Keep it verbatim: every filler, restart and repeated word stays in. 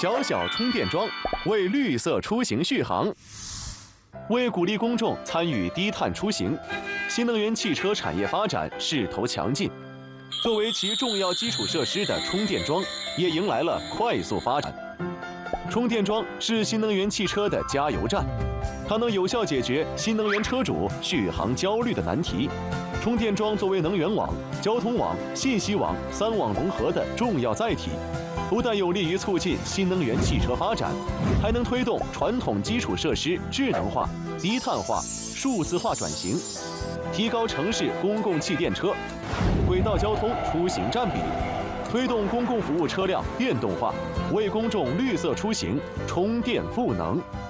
小小充电桩为绿色出行续航。为鼓励公众参与低碳出行，新能源汽车产业发展势头强劲。作为其重要基础设施的充电桩，也迎来了快速发展。充电桩是新能源汽车的加油站，它能有效解决新能源车主续航焦虑的难题。充电桩作为能源网、交通网、信息网三网融合的重要载体，不但有利于促进新能源汽车发展，还能推动传统基础设施智能化、低碳化、数字化转型，提高城市公共汽电车、轨道交通出行占比，推动公共服务车辆电动化，为公众绿色出行充电赋能。